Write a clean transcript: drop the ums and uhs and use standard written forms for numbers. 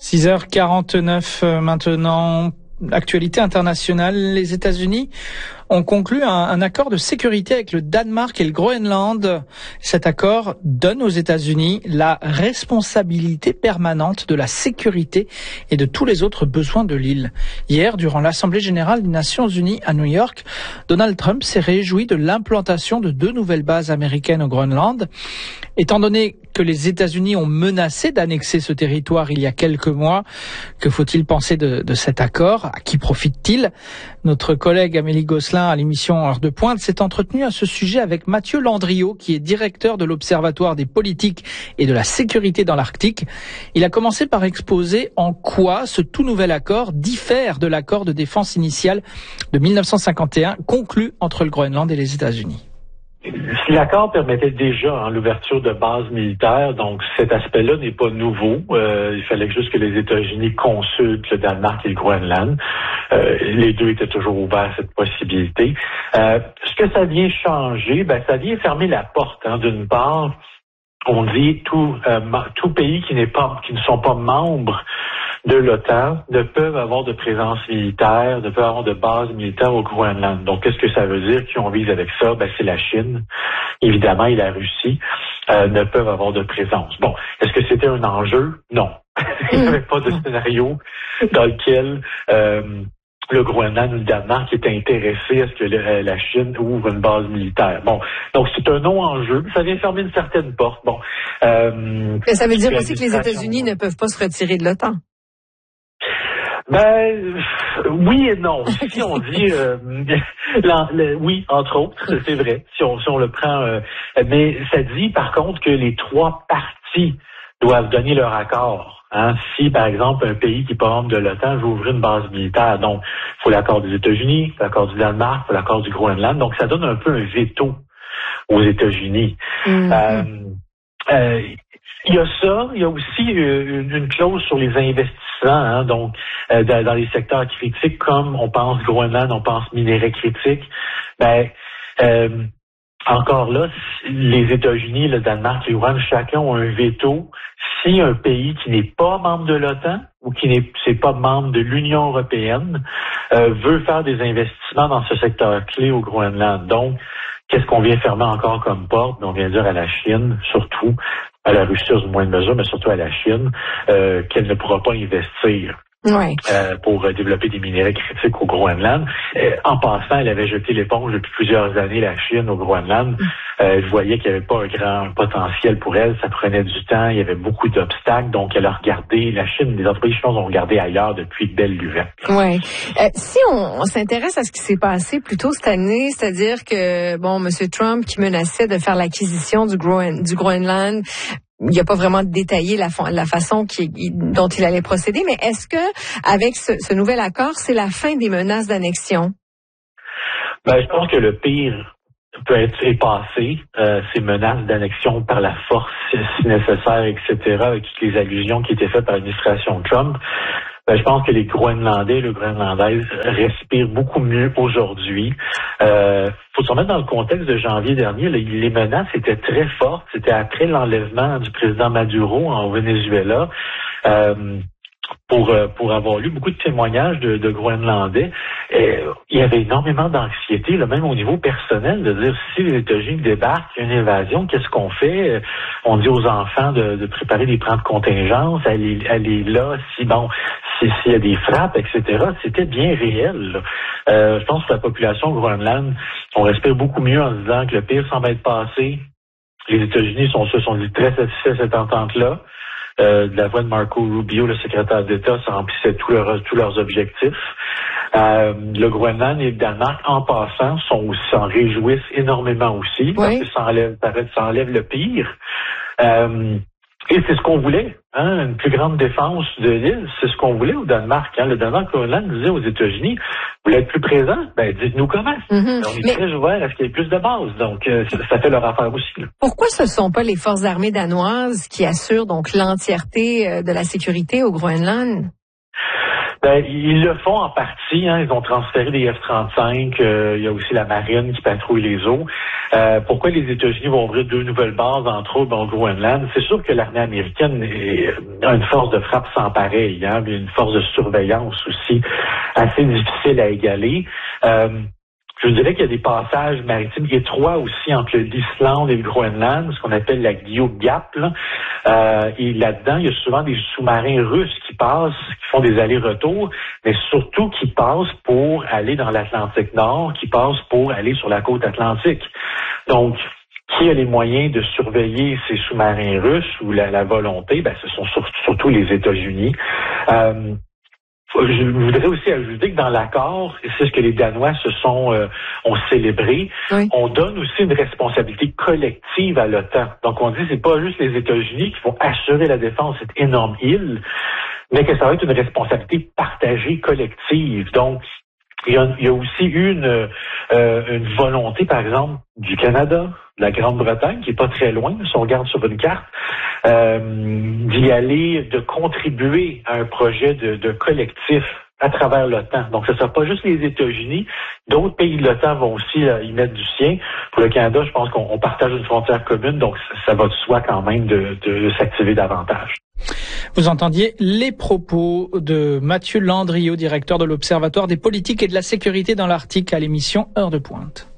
6h49 maintenant. Actualité internationale, les États-Unis ont conclu un accord de sécurité avec le Danemark et le Groenland. Cet accord donne aux États-Unis la responsabilité permanente de la sécurité et de tous les autres besoins de l'île. Hier, durant l'Assemblée générale des Nations unies à New York, Donald Trump s'est réjoui de l'implantation de 2 nouvelles bases américaines au Groenland. Étant donné que les États-Unis ont menacé d'annexer ce territoire il y a quelques mois, que faut-il penser de cet accord? À qui profite-t-il? Notre collègue Amélie Gosselin à l'émission Heure de Pointe s'est entretenue à ce sujet avec Mathieu Landriot, qui est directeur de l'Observatoire des politiques et de la sécurité dans l'Arctique. Il a commencé par exposer en quoi ce tout nouvel accord diffère de l'accord de défense initial de 1951 conclu entre le Groenland et les États-Unis. L'accord permettait déjà l'ouverture de bases militaires, donc cet aspect-là n'est pas nouveau. Il fallait juste que les États-Unis consultent le Danemark et le Groenland. Les deux étaient toujours ouverts à cette possibilité. Ce que ça vient changer, ça vient fermer la porte. D'une part, on dit tout pays qui ne sont pas membres de l'OTAN ne peuvent avoir de présence militaire, ne peuvent avoir de base militaire au Groenland. Donc, qu'est-ce que ça veut dire? Qui on vise avec ça? C'est la Chine, évidemment, et la Russie ne peuvent avoir de présence. Bon, est-ce que c'était un enjeu? Non. Il n'y avait pas de scénario dans lequel le Groenland ou le Danemark était intéressé à ce que la Chine ouvre une base militaire. Bon, donc c'est un non-enjeu. Ça vient fermer une certaine porte. Bon, mais ça veut dire aussi que les États-Unis ne peuvent pas se retirer de l'OTAN. Oui et non. Si on dit oui, entre autres, c'est vrai. Si on le prend, mais ça dit par contre que les 3 parties doivent donner leur accord. Si, par exemple, un pays qui n'est pas membre de l'OTAN veut ouvrir une base militaire, donc il faut l'accord des États-Unis, il faut l'accord du Danemark, il faut l'accord du Groenland. Donc ça donne un peu un veto aux États-Unis. Il y a ça, il y a aussi une clause sur les investissements, donc dans les secteurs critiques, comme on pense Groenland, on pense minerais critiques. Encore là, les États-Unis, le Danemark, le Groenland, chacun ont un veto. Si un pays qui n'est pas membre de l'OTAN ou qui n'est pas membre de l'Union européenne veut faire des investissements dans ce secteur clé au Groenland, donc qu'est-ce qu'on vient fermer encore comme porte? On vient dire à la Chine, surtout, à la Russie dans une moindre mesure, mais surtout à la Chine, qu'elle ne pourra pas investir pour développer des minéraux critiques au Groenland. En passant, elle avait jeté l'éponge depuis plusieurs années, la Chine, au Groenland. Elle voyait qu'il n'y avait pas un grand potentiel pour elle. Ça prenait du temps, il y avait beaucoup d'obstacles. Donc, elle a regardé, la Chine, les entreprises chinoises ont regardé ailleurs depuis belle lurette. Oui. Si on s'intéresse à ce qui s'est passé plus tôt cette année, c'est-à-dire que, M. Trump qui menaçait de faire l'acquisition du Groenland, il n'a pas vraiment détaillé la façon dont il allait procéder, mais est-ce que avec ce nouvel accord, c'est la fin des menaces d'annexion? Je pense que le pire est passé, ces menaces d'annexion par la force si nécessaire, etc., avec toutes les allusions qui étaient faites par l'administration Trump. Je pense que les Groenlandais et les Groenlandaises respirent beaucoup mieux aujourd'hui. Faut se remettre dans le contexte de janvier dernier. Les menaces étaient très fortes. C'était après l'enlèvement du président Maduro en Venezuela. Pour avoir lu beaucoup de témoignages de Groenlandais, il y avait énormément d'anxiété, même au niveau personnel, de dire si les États-Unis débarquent, il y a une invasion, qu'est-ce qu'on fait? On dit aux enfants de préparer des plans de contingence, aller là, s'il y a des frappes, etc. C'était bien réel. Je pense que la population Groenland, on respire beaucoup mieux en se disant que le pire semble être passé. Les États-Unis se sont dit très satisfaits de cette entente-là. De la voix de Marco Rubio, le secrétaire d'État, ça remplissait tous leurs objectifs. Le Groenland et le Danemark, en passant, s'en réjouissent énormément aussi, parce que ça enlève le pire. Et c'est ce qu'on voulait, une plus grande défense de l'île, c'est ce qu'on voulait au Danemark. Le Danemark et le Groenland disait aux États-Unis, vous voulez être plus présent? Dites-nous comment. On est très ouvert à ce qu'il y ait plus de bases, donc ça fait leur affaire aussi. Pourquoi ce ne sont pas les forces armées danoises qui assurent donc l'entièreté de la sécurité au Groenland? Ils le font en partie. Ils ont transféré des F-35. Il y a aussi la marine qui patrouille les eaux. Pourquoi les États-Unis vont ouvrir 2 nouvelles bases, entre autres au Groenland? C'est sûr que l'armée américaine a une force de frappe sans pareil, une force de surveillance aussi assez difficile à égaler. Je dirais qu'il y a des passages maritimes étroits aussi entre l'Islande et le Groenland, ce qu'on appelle la Guyot Gap. Et là-dedans, il y a souvent des sous-marins russes qui passent, qui font des allers-retours, mais surtout qui passent pour aller dans l'Atlantique Nord, qui passent pour aller sur la côte atlantique. Donc, qui a les moyens de surveiller ces sous-marins russes ou la volonté? Ce sont surtout les États-Unis. Je voudrais aussi ajouter que dans l'accord, et c'est ce que les Danois ont célébré, oui. On donne aussi une responsabilité collective à l'OTAN. Donc on dit c'est pas juste les États-Unis qui vont assurer la défense de cette énorme île, mais que ça va être une responsabilité partagée collective. Donc il y a aussi eu une volonté, par exemple, du Canada, de la Grande-Bretagne, qui est pas très loin, si on regarde sur une carte, d'y aller, de contribuer à un projet de collectif à travers l'OTAN. Donc, ce ne sera pas juste les États-Unis. D'autres pays de l'OTAN vont aussi y mettre du sien. Pour le Canada, je pense qu'on partage une frontière commune, donc ça va de soi quand même de s'activer davantage. Vous entendiez les propos de Mathieu Landriot, directeur de l'Observatoire des politiques et de la sécurité dans l'Arctique à l'émission Heure de Pointe.